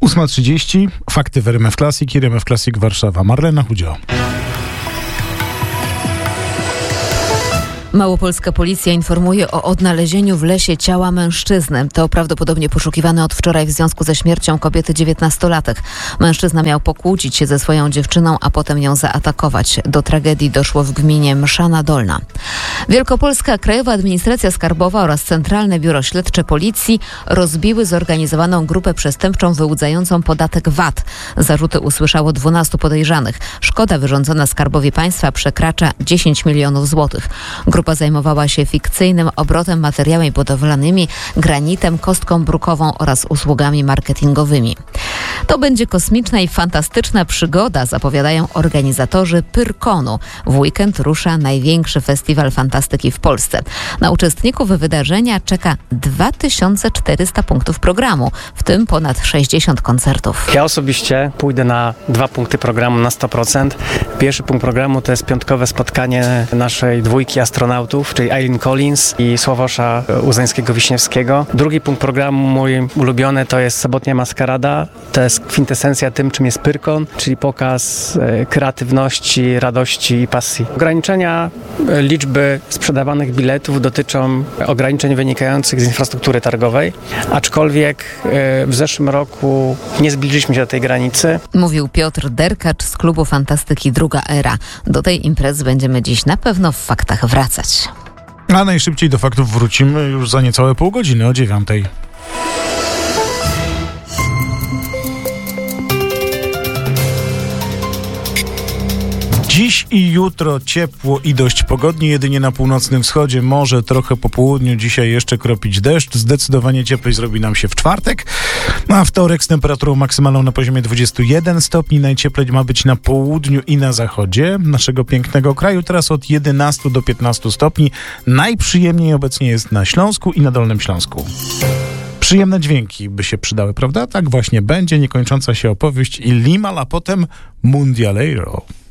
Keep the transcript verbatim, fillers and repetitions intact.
ósma trzydzieści. Fakty w R M F Classic i R M F Classic Warszawa. Marlena Chudzio. Małopolska policja informuje o odnalezieniu w lesie ciała mężczyzny. To prawdopodobnie poszukiwany od wczoraj w związku ze śmiercią kobiety dziewiętnastolatek. Mężczyzna miał pokłócić się ze swoją dziewczyną, a potem ją zaatakować. Do tragedii doszło w gminie Mszana Dolna. Wielkopolska Krajowa Administracja Skarbowa oraz Centralne Biuro Śledcze Policji rozbiły zorganizowaną grupę przestępczą wyłudzającą podatek V A T. Zarzuty usłyszało dwunastu podejrzanych. Szkoda wyrządzona Skarbowi Państwa przekracza dziesięć milionów złotych. Grupa zajmowała się fikcyjnym obrotem materiałami budowlanymi, granitem, kostką brukową oraz usługami marketingowymi. To będzie kosmiczna i fantastyczna przygoda, zapowiadają organizatorzy Pyrkonu. W weekend rusza największy festiwal fantastyki w Polsce. Na uczestników wydarzenia czeka dwa tysiące czterysta punktów programu, w tym ponad sześćdziesiąt koncertów. Ja osobiście pójdę na dwa punkty programu na sto procent. Pierwszy punkt programu to jest piątkowe spotkanie naszej dwójki astronautów, czyli Eileen Collins i Sławosza Uzańskiego-Wiśniewskiego. Drugi punkt programu, mój ulubiony, to jest sobotnia maskarada. To jest kwintesencja tym, czym jest Pyrkon, czyli pokaz e, kreatywności, radości i pasji. Ograniczenia e, liczby sprzedawanych biletów dotyczą ograniczeń wynikających z infrastruktury targowej, aczkolwiek e, w zeszłym roku nie zbliżyliśmy się do tej granicy. Mówił Piotr Derkacz z klubu Fantastyki Druga Era. Do tej imprezy będziemy dziś na pewno w faktach wracać. A najszybciej do faktów wrócimy już za niecałe pół godziny o dziewiątej. Dziś i jutro ciepło i dość pogodnie, jedynie na północnym wschodzie może trochę po południu dzisiaj jeszcze kropić deszcz. Zdecydowanie cieplej zrobi nam się w czwartek, a wtorek z temperaturą maksymalną na poziomie dwadzieścia jeden stopni. Najcieplej ma być na południu i na zachodzie naszego pięknego kraju. Teraz od jedenastu do piętnastu stopni. Najprzyjemniej obecnie jest na Śląsku i na Dolnym Śląsku. Przyjemne dźwięki by się przydały, prawda? Tak właśnie będzie niekończąca się opowieść i Limal, a potem Mundialero.